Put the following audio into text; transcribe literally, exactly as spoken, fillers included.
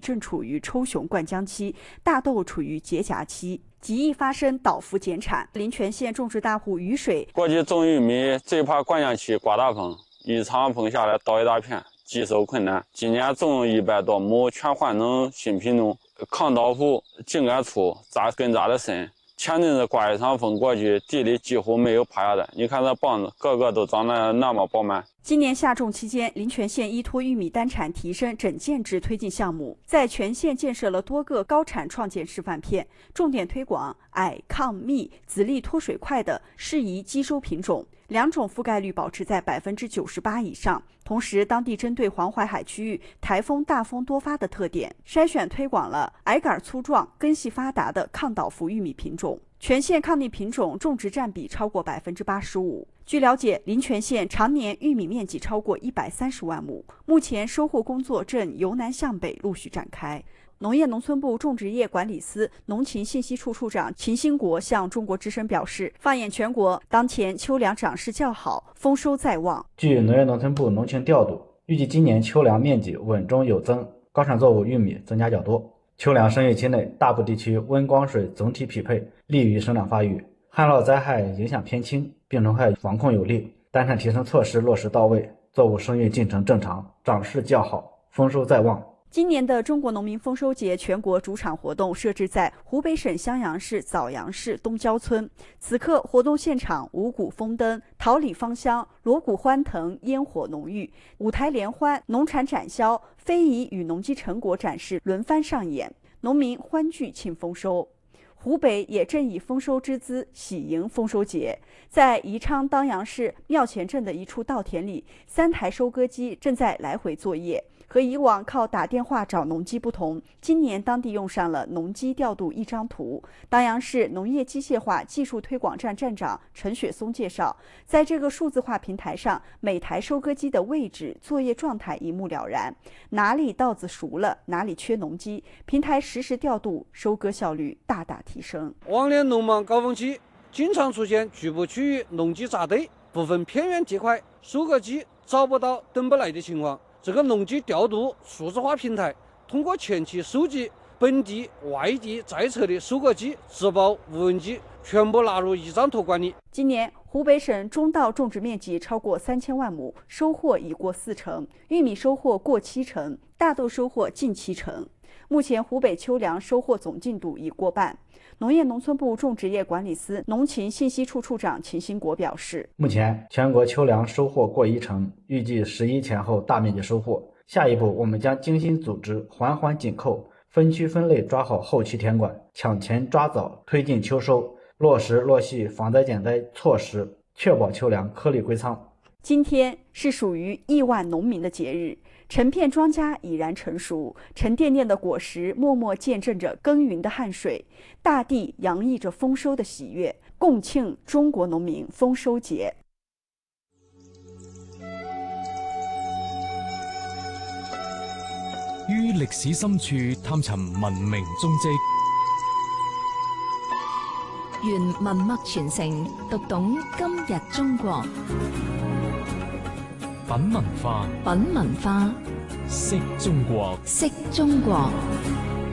正处于抽熊灌浆期，大豆处于结荚期，极易发生倒伏减产。临泉县种植大户雨水， 过去种玉米最怕灌浆期刮大风，一场风下来倒一大片，棘手困难。今年种一百多亩，全换成新品种，抗倒伏，茎干粗，扎根扎得深。前阵子刮一场风过去，地里几乎没有趴下的。你看这棒子，个个都长得那么饱满。 今年夏种期间，临泉县依托玉米单产提升整建制推进项目，在全县建设了多个高产创建示范片，重点推广矮、抗密、籽粒脱水快的适宜基收品种，两种覆盖率保持在百分之九十八以上。同时，当地针对黄淮海区域台风大风多发的特点，筛选推广了矮杆粗壮、根系发达的抗倒伏玉米品种。全县抗逆品种种植占比超过百分之八十五。据了解，临泉县常年玉米面积超过一百三十万亩，目前收获工作正由南向北陆续展开。农业农村部种植业管理司农禽信息处处长秦兴国向中国之声表示，放眼全国，当前秋粮长势较好，丰收在望。 据农业农村部农情调度，预计今年秋粮面积稳中有增，高产作物玉米增加较多。秋粮生育期内，大部地区温光水总体匹配，利于生长发育，旱涝灾害影响偏轻，病虫害防控有力，单产提升措施落实到位，作物生育进程正常，长势较好，丰收在望。 今年的中国农民丰收节全国主场活动设置在湖北省襄阳市枣阳市东郊村。此刻，活动现场五谷丰登，桃李芳香，锣鼓欢腾，烟火浓郁，舞台联欢，农产展销，非遗与农机成果展示轮番上演，农民欢聚庆丰收。湖北也正以丰收之姿喜迎丰收节。在宜昌当阳市庙前镇的一处稻田里，三台收割机正在来回作业。和以往靠打电话找农机不同，今年当地用上了农机调度一张图。当阳市农业机械化技术推广站站长陈雪松介绍，在这个数字化平台上，每台收割机的位置、作业状态一目了然，哪里稻子熟了，哪里缺农机，平台实时调度，收割效率大大提升。 往年农忙高峰期，经常出现局部区域农机扎堆，部分偏远地块收割机找不到、等不来的情况。这个农机调度数字化平台通过前期收集本地、外地在册的收割机、植保、无人机，全部纳入一张图管理。 今年湖北省中稻种植面积超过三千万亩，收获已过四成，玉米收获过七成，大豆收获近七成。目前湖北秋粮收获总进度已过半。农业农村部种植业管理司农禽信息处处长秦兴国表示， 目前全国秋粮收获过一成，预计十一前后大面积收获。下一步我们将精心组织，环环紧扣，分区分类抓好后期田管，抢前抓早，推进秋收，落实落细防灾减灾措施，确保秋粮颗粒归仓。 今天是属于亿万农民的节日，成片庄稼已然成熟，沉甸甸的果实默默见证着耕耘的汗水，大地洋溢着丰收的喜悦，共庆中国农民丰收节。 於歷史深處探尋文明蹤跡， 原文脈傳承，讀懂今日中國。 品文化， 品文化， 識中國， 識中國。